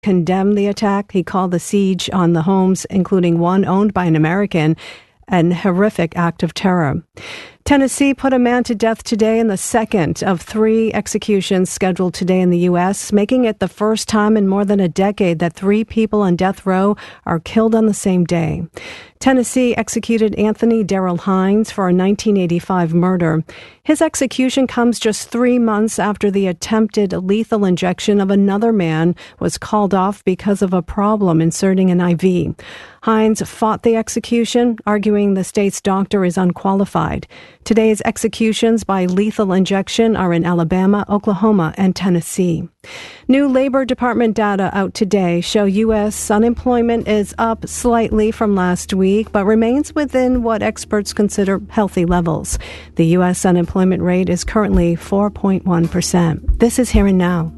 condemned the attack. He called the siege on the homes, including one owned by an American, an horrific act of terror. Tennessee put a man to death today in the second of 3 executions scheduled today in the U.S., making it the first time in more than a decade that 3 people on death row are killed on the same day. Tennessee executed Anthony Darrell Hines for a 1985 murder. His execution comes just 3 months after the attempted lethal injection of another man was called off because of a problem inserting an IV. Hines fought the execution, arguing the state's doctor is unqualified. Today's executions by lethal injection are in Alabama, Oklahoma, and Tennessee. New Labor Department data out today show U.S. unemployment is up slightly from last week, but remains within what experts consider healthy levels. The U.S. unemployment rate is currently 4.1%. This is Here and Now.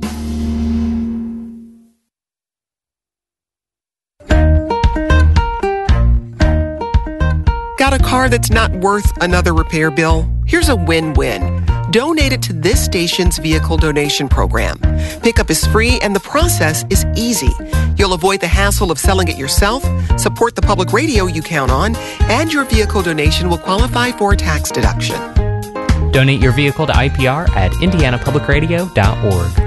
Got a car that's not worth another repair bill? Here's a win-win. Donate it to this station's vehicle donation program. Pickup is free and the process is easy. You'll avoid the hassle of selling it yourself, support the public radio you count on, and your vehicle donation will qualify for a tax deduction. Donate your vehicle to IPR at indianapublicradio.org.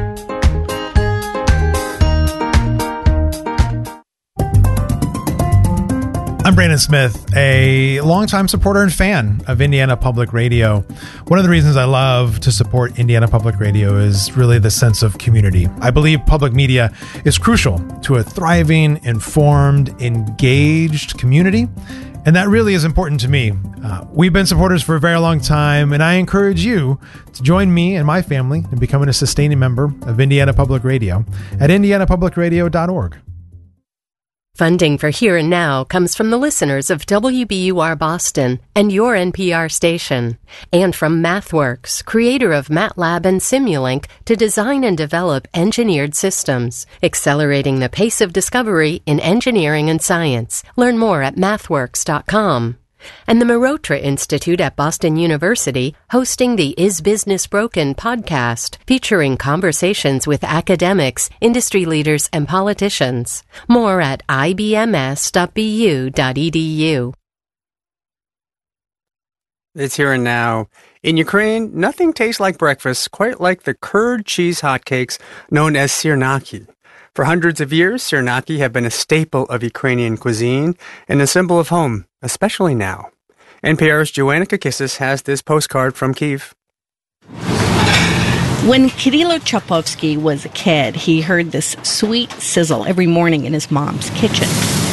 I'm Brandon Smith, a longtime supporter and fan of Indiana Public Radio. One of the reasons I love to support Indiana Public Radio is really the sense of community. I believe public media is crucial to a thriving, informed, engaged community, and that really is important to me. We've been supporters for a very long time, and I encourage you to join me and my family in becoming a sustaining member of Indiana Public Radio at indianapublicradio.org. Funding for Here and Now comes from the listeners of WBUR Boston and your NPR station, and from MathWorks, creator of MATLAB and Simulink, to design and develop engineered systems, accelerating the pace of discovery in engineering and science. Learn more at mathworks.com. And the Marotra Institute at Boston University, hosting the Is Business Broken podcast, featuring conversations with academics, industry leaders, and politicians. More at ibms.bu.edu. It's Here and Now. In Ukraine, nothing tastes like breakfast quite like the curd cheese hotcakes known as sirnaki. For hundreds of years, sirnaki have been a staple of Ukrainian cuisine and a symbol of home, especially now. NPR's Joanna Kakissis has this postcard from Kyiv. When Kirilo Chapovsky was a kid, he heard this sweet sizzle every morning in his mom's kitchen.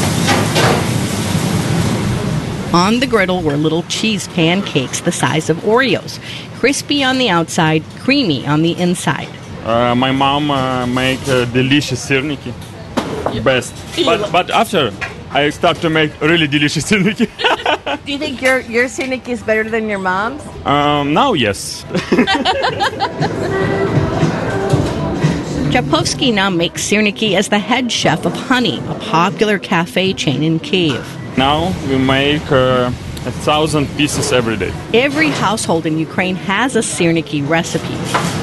On the griddle were little cheese pancakes the size of Oreos, crispy on the outside, creamy on the inside. My mom make delicious sirniki, best. But after, I start to make really delicious sirniki. Do you think your sirniki is better than your mom's? Now, yes. Chapovsky now makes sirniki as the head chef of Honey, a popular cafe chain in Kyiv. Now we make 1,000 pieces every day. Every household in Ukraine has a sirniki recipe.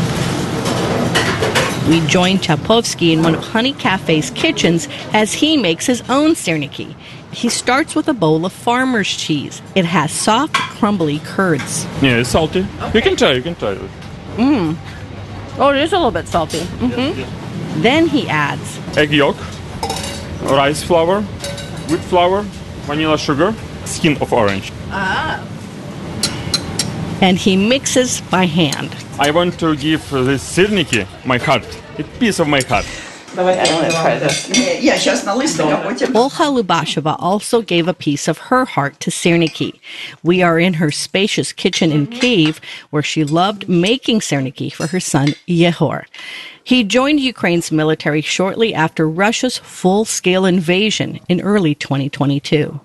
We joined Chapovsky in one of Honey Cafe's kitchens as he makes his own sirniki. He starts with a bowl of farmer's cheese. It has soft, crumbly curds. Yeah, it's salty. Okay. You can try it. Oh, it is a little bit salty. Mm-hmm. Yeah. Then he adds egg yolk, rice flour, wheat flour, vanilla sugar, skin of orange. And he mixes by hand. I want to give this sirniki my heart, a piece of my heart. I want to try this. Olha Lubasheva also gave a piece of her heart to sirniki. We are in her spacious kitchen in Kyiv, where she loved making sirniki for her son Yehor. He joined Ukraine's military shortly after Russia's full-scale invasion in early 2022.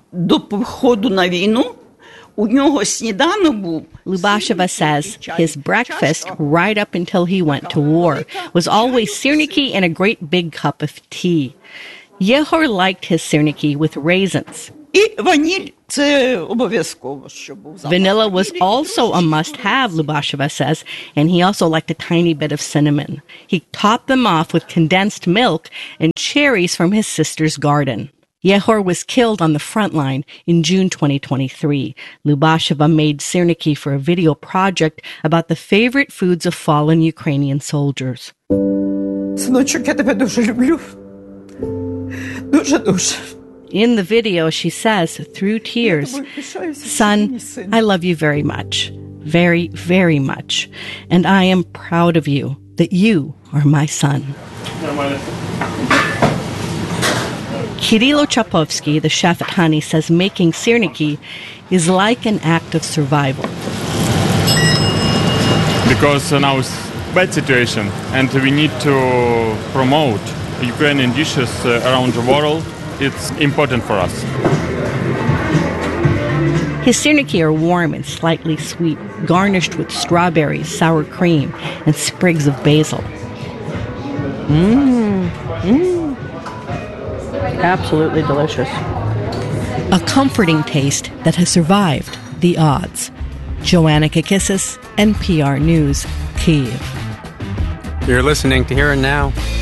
Lubasheva says his breakfast, right up until he went to war, was always sirniki and a great big cup of tea. Yehor liked his sirniki with raisins. Vanilla was also a must-have, Lubasheva says, and he also liked a tiny bit of cinnamon. He topped them off with condensed milk and cherries from his sister's garden. Yehor was killed on the front line in June 2023. Lubasheva made sirniki for a video project about the favorite foods of fallen Ukrainian soldiers. Синочок, я тебе дуже люблю. Дуже-дуже. In the video, she says, through tears, "Son, I love you very much. Very, very much. And I am proud of you, that you are my son." Kirilo Chapovsky, the chef at Hani, says making sirniki is like an act of survival. Because now it's bad situation and we need to promote Ukrainian dishes around the world. It's important for us. His sirniki are warm and slightly sweet, garnished with strawberries, sour cream, and sprigs of basil. Absolutely delicious. A comforting taste that has survived the odds. Joanna Kakissis, NPR News, Kyiv. You're listening to Here and Now.